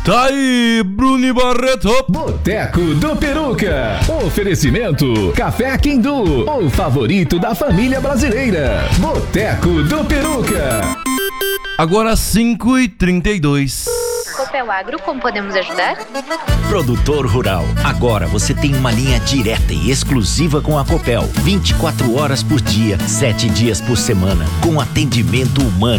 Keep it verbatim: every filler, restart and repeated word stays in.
Tá aí, Bruno Barreto. Boteco do Peruca. Oferecimento Café Quindu, o favorito da família brasileira. Boteco do Peruca. Agora cinco e trinta e dois. Copel Agro, como podemos ajudar? Produtor rural, agora você tem uma linha direta e exclusiva com a Copel. vinte e quatro horas por dia, sete dias por semana, com atendimento humano.